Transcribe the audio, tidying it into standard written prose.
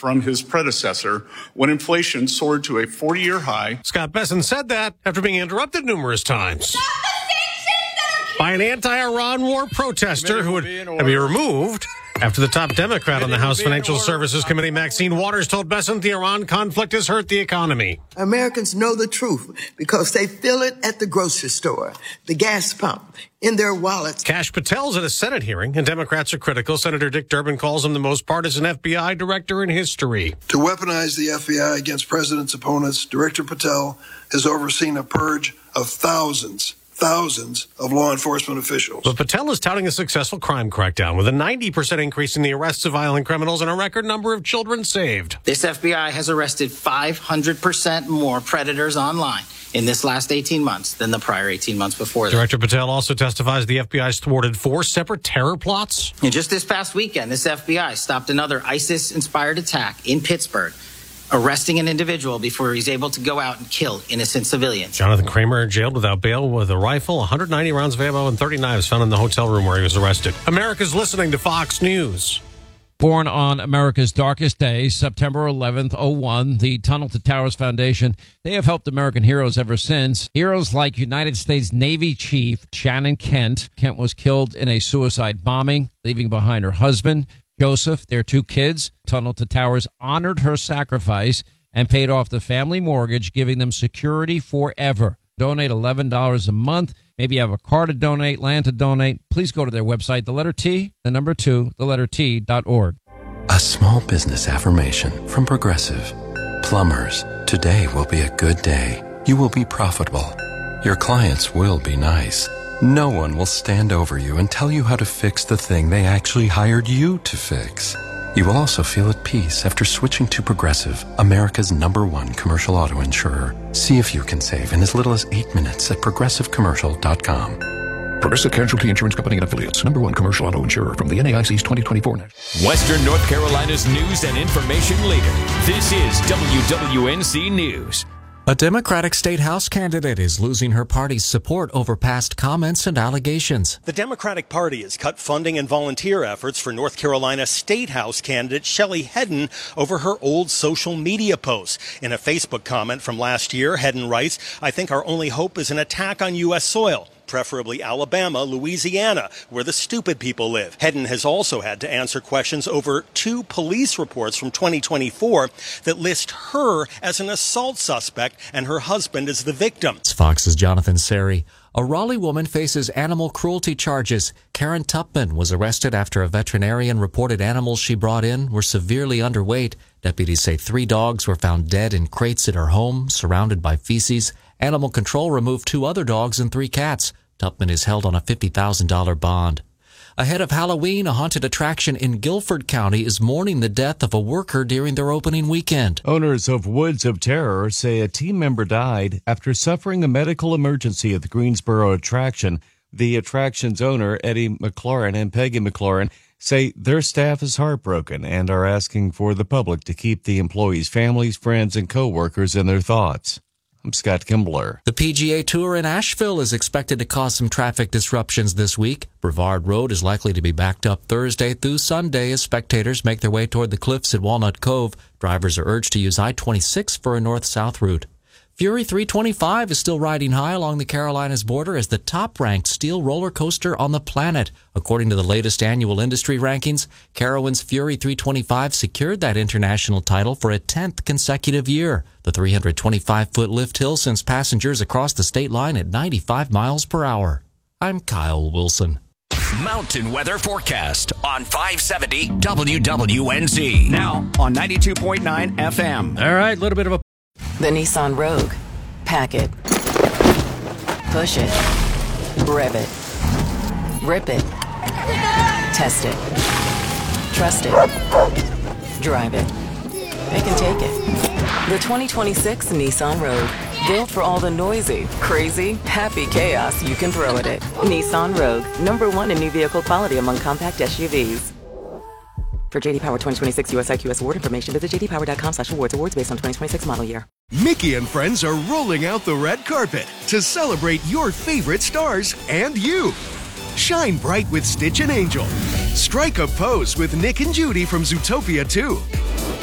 from his predecessor when inflation soared to a 40-year high. Scott Bessent said that after being interrupted numerous times by an anti-Iran war protester who would be removed after the top Democrat on the House Financial Services Committee, Maxine Waters, told Bessent the Iran conflict has hurt the economy. Americans know the truth because they feel it at the grocery store, the gas pump, in their wallets. Kash Patel's at a Senate hearing, and Democrats are critical. Senator Dick Durbin calls him the most partisan FBI director in history. To weaponize the FBI against president's opponents, Director Patel has overseen a purge of thousands of law enforcement officials. But Patel is touting a successful crime crackdown with a 90% increase in the arrests of violent criminals and a record number of children saved. This FBI has arrested 500% more predators online in this last 18 months than the prior 18 months before that. Director Patel also testifies the FBI's thwarted 4 separate terror plots. And just this past weekend, this FBI stopped another ISIS-inspired attack in Pittsburgh, arresting an individual before he's able to go out and kill innocent civilians. Jonathan Kramer jailed without bail with a rifle, 190 rounds of ammo, and 30 knives found in the hotel room where he was arrested. America's listening to Fox News. Born on America's darkest day, September 11th, 01, the Tunnel to Towers Foundation, they have helped American heroes ever since. Heroes like United States Navy Chief Shannon Kent. Kent was killed in a suicide bombing, leaving behind her husband, Joseph, their 2 kids. Tunnel to Towers honored her sacrifice and paid off the family mortgage, giving them security forever. Donate $11 a month. Maybe you have a car to donate, land to donate. Please go to their website, the letter T, the number 2, the letter T.org. A small business affirmation from Progressive. Plumbers, today will be a good day. You will be profitable. Your clients will be nice. No one will stand over you and tell you how to fix the thing they actually hired you to fix. You will also feel at peace after switching to Progressive, America's #1 commercial auto insurer. See if you can save in as little as 8 minutes at progressivecommercial.com. Progressive Casualty Insurance Company and Affiliates, #1 commercial auto insurer from the NAIC's 2024. Western North Carolina's news and information leader. This is WWNC News. A Democratic state House candidate is losing her party's support over past comments and allegations. The Democratic Party has cut funding and volunteer efforts for North Carolina State House candidate Shelley Hedden over her old social media posts. In a Facebook comment from last year, Hedden writes, "I think our only hope is an attack on U.S. soil. Preferably Alabama, Louisiana, where the stupid people live." Hedden has also had to answer questions over 2 police reports from 2024 that list her as an assault suspect and her husband as the victim. Fox's Jonathan Seri. A Raleigh woman faces animal cruelty charges. Karen Tupman was arrested after a veterinarian reported animals she brought in were severely underweight. Deputies say 3 dogs were found dead in crates at her home, surrounded by feces. Animal Control removed 2 other dogs and 3 cats. Tupman is held on a $50,000 bond. Ahead of Halloween, a haunted attraction in Guilford County is mourning the death of a worker during their opening weekend. Owners of Woods of Terror say a team member died after suffering a medical emergency at the Greensboro attraction. The attraction's owner, Eddie McLaurin and Peggy McLaurin, say their staff is heartbroken and are asking for the public to keep the employees' families, friends, and co-workers in their thoughts. I'm Scott Kimbler. The PGA Tour in Asheville is expected to cause some traffic disruptions this week. Brevard Road is likely to be backed up Thursday through Sunday as spectators make their way toward the cliffs at Walnut Cove. Drivers are urged to use I-26 for a north-south route. Fury 325 is still riding high along the Carolinas border as the top-ranked steel roller coaster on the planet. According to the latest annual industry rankings, Carowinds Fury 325 secured that international title for a 10th consecutive year. The 325-foot lift hill sends passengers across the state line at 95 miles per hour. I'm Kyle Wilson. Mountain weather forecast on 570 WWNC. Now on 92.9 FM. All right, a little bit of a... The Nissan Rogue. Pack it. Push it. Rev it. Rip it. Test it. Trust it. Drive it. They can take it. The 2026 Nissan Rogue. Built for all the noisy, crazy, happy chaos you can throw at it. Nissan Rogue. #1 in new vehicle quality among compact SUVs. For JD Power 2026 US IQS award information, visit jdpower.com/awards. Awards based on 2026 model year. Mickey and friends are rolling out the red carpet to celebrate your favorite stars and you. Shine bright with Stitch and Angel. Strike a pose with Nick and Judy from Zootopia 2.